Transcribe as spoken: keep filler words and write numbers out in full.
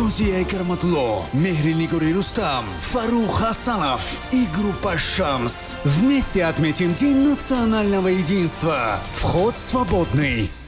Фаузия Карматло, Мехринигури Рустам, Фарух Хасанов и группа «Шамс». Вместе отметим День национального единства. Вход свободный.